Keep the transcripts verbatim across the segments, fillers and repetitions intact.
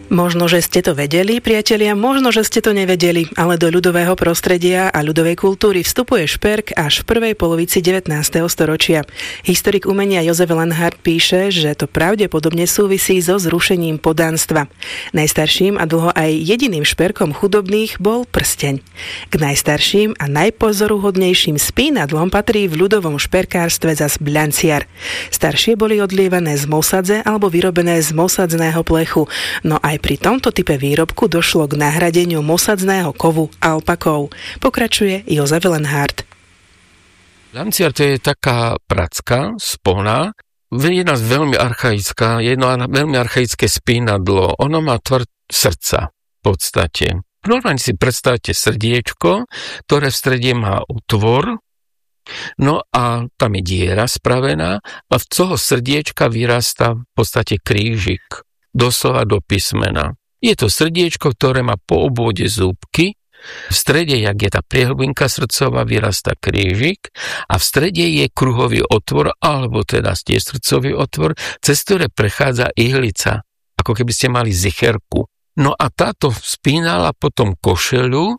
Možno, že ste to vedeli, priatelia, možno, že ste to nevedeli, ale do ľudového prostredia a ľudovej kultúry vstupuje šperk až v prvej polovici devätnásteho storočia. Historik umenia Jozef Lenhart píše, že to pravdepodobne súvisí so zrušením podánstva. Najstarším a dlho aj jediným šperkom chudobných bol prsteň. K najstarším a najpozoruhodnejším spínadlom patrí v ľudovom šperkárstve zas bľanciar. Staršie boli odlievané z mosadze alebo vyrobené z mosadzného plechu, no aj pri tomto type výrobku došlo k nahradeniu mosadzného kovu alpakou. Pokračuje Jozef Lenhart. Lanciar to je taká pracka, spona, jedna veľmi archaická, jedno veľmi archaické spínadlo. Ono má tvar srdca v podstate. Normálne si predstavte srdiečko, ktoré v strede má otvor, no a tam je diera spravená a z toho srdiečka vyrastá v podstate krížik. Doslova do písmena. Je to srdiečko, ktoré má po obvode zúbky. V strede, jak je tá priehlbinka srdcová, vyrastá krížik a v strede je kruhový otvor, alebo teda tiež srdcový otvor, cez ktoré prechádza ihlica, ako keby ste mali zicherku. No a táto spínala potom košeľu,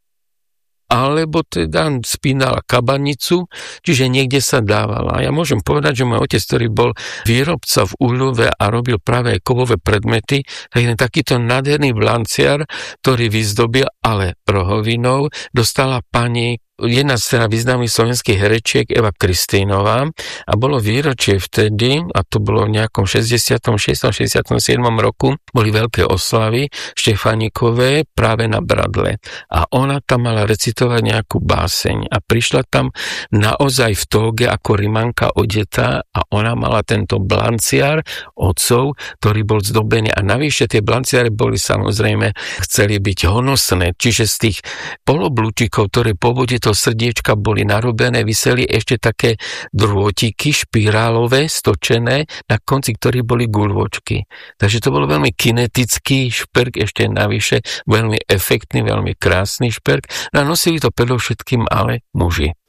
alebo teda spínala kabanicu, čiže niekde sa dávala. Ja môžem povedať, že môj otec, ktorý bol výrobca v Úľove a robil práve kovové predmety, tak je takýto nádherný blanciar, ktorý vyzdobil, ale rohovinou dostala pani jedna z teda významných slovenských herečiek Eva Kristínová a bolo výročie vtedy, a to bolo v nejakom šesťdesiatom šiestom šesťdesiatom siedmom roku, boli veľké oslavy Štefánikové práve na Bradle. A ona tam mala recitovať nejakú báseň a prišla tam naozaj v tóge ako rimanka odetá a ona mala tento blanciar otcov, ktorý bol zdobený a navyše tie blanciare boli samozrejme, chceli byť honosné, čiže z tých poloblúčikov, ktoré po vode to srdiečka boli narobené, viseli ešte také drôtiky špirálové, stočené, na konci ktorých boli guľôčky. Takže to bol veľmi kinetický šperk, ešte navyše veľmi efektný, veľmi krásny šperk. No a nosili to predovšetkým ale muži.